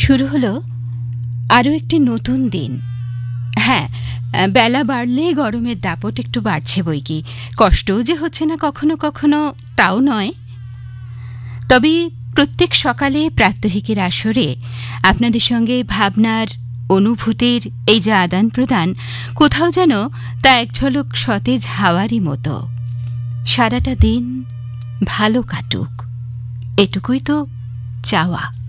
শুরু হলো আরও একটি নতুন দিন। হ্যাঁ, বেলা বাড়লে গরমের দাপট একটু বাড়ছে বইকি, কষ্টও যে হচ্ছে না কখনো কখনো তাও নয়। তবে প্রত্যেক সকালে প্রাত্যহিকের আসরে আপনাদের সঙ্গে ভাবনার, অনুভূতির এই যে আদান প্রদান, কোথাও যেন তা এক ঝলক সতেজ হাওয়ারই মতো। সারাটা দিন ভালো কাটুক, এটুকুই তো চাওয়া।